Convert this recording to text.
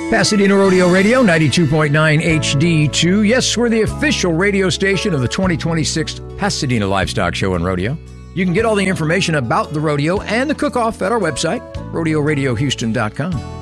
Pasadena Rodeo Radio, 92.9 HD2. Yes, we're the official radio station of the 2026 Pasadena Livestock Show and Rodeo. You can get all the information about the rodeo and the cook-off at our website, rodeoradiohouston.com.